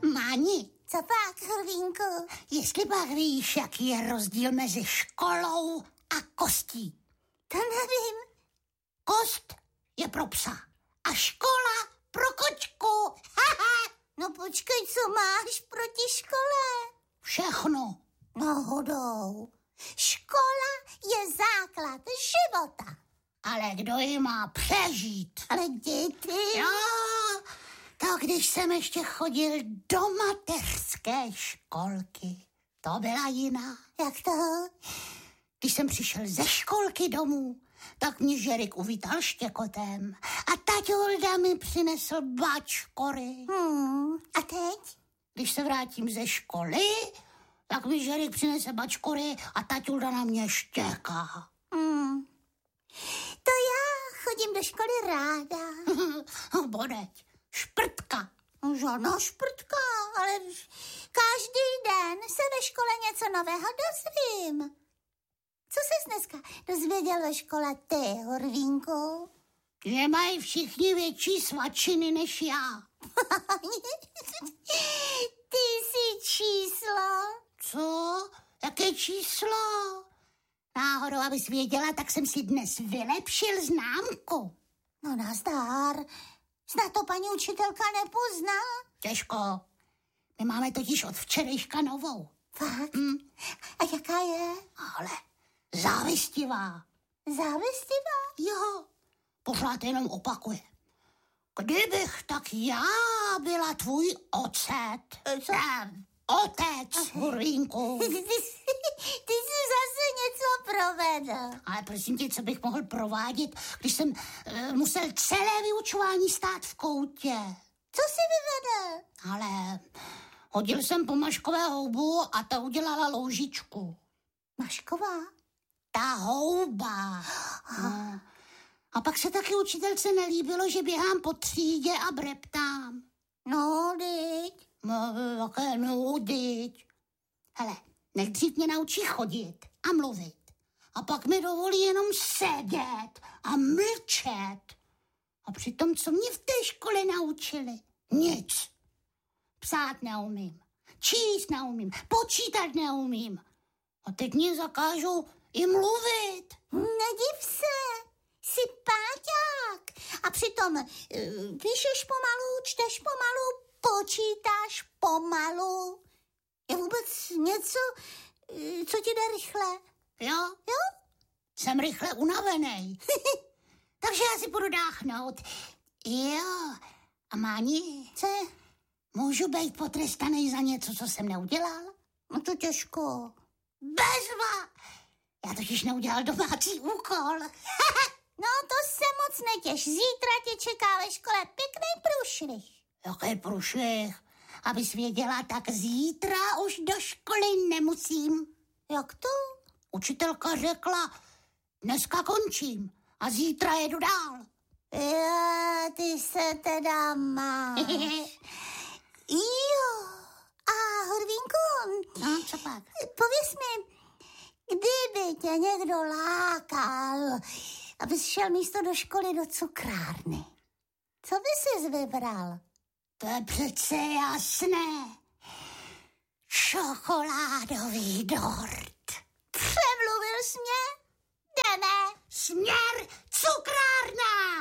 Máni. Co pak, Horvínku? Jestli pak víš, jaký je rozdíl mezi školou a kostí. To nevím. Kost je pro psa a škola pro kočku. No počkej, co máš proti škole? Všechno. Náhodou. Škola je základ života. Ale kdo ji má přežít? Ale děti... Jo, to když jsem ještě chodil do mateřské školky, to byla jiná. Jak to? Když jsem přišel ze školky domů, tak mě Žerik uvítal štěkotem a taťulda mi přinesl bačkory. A teď? Když se vrátím ze školy, tak mi Žerik přinese bačkory a taťulda na mě štěká. To já chodím do školy ráda. Bodeď, šprtka. Žádná šprtka, ale každý den se ve škole něco nového dozvím. Co ses dneska dozvěděl ve škole ty, Horvínku? Že mají všichni větší svačiny než já. Ty jsi číslo. Co? Jaké číslo? Náhodou, abys věděla, tak jsem si dnes vylepšil známku. No nazdar. Snad to paní učitelka nepozná. Těžko. My máme totiž od včerejška novou. Fakt? A jaká je? Ale závistivá. Závistivá? Jo, pořád jenom opakuje. Kdybych tak já byla tvůj ocet. Co? Otec, Horvínku. Ty jsi zase něco provedl. Ale prosím tě, co bych mohl provádět, když jsem musel celé vyučování stát v koutě. Co jsi vyvedl? Ale hodil jsem po Maškové houbu a ta udělala loužičku. Mašková? Ta houba. No. A pak se taky učitelce nelíbilo, že běhám po třídě a breptám. No, dyť. No, jaké nudiť. Hele, nejdřív mě naučí chodit a mluvit. A pak mi dovolí jenom sedět a mlčet. A přitom, co mě v té škole naučili? Nic. Psát neumím, číst neumím, počítat neumím. A teď mě zakážou i mluvit. Nediv se, jsi páťák. A přitom píšeš pomalu, čteš pomalu, počítáš pomalu. Je vůbec něco, co ti jde rychle? Jo? Jo? Jsem rychle unavený. Takže já si budu dáchnout. Jo. A Máni? Co? Můžu být potrestaný za něco, co jsem neudělal? No to těžko. Bezva! Já totiž neudělal domácí úkol. No to se moc netěš. Zítra tě čeká ve škole pěkný průšvih. Jaký průšvih? Abys věděla, tak zítra už do školy nemusím. Jak to? Učitelka řekla, dneska končím a zítra jedu dál. Jo, ty se teda máš. Jo. A Horvínku, No, co pak? pověz mi, kdyby tě někdo lákal, abys šel místo do školy do cukrárny, co by jsi vybral? To je přece jasné. Čokoládový dort. Přemluvil jsi mě? Jdeme. Směr cukrárna!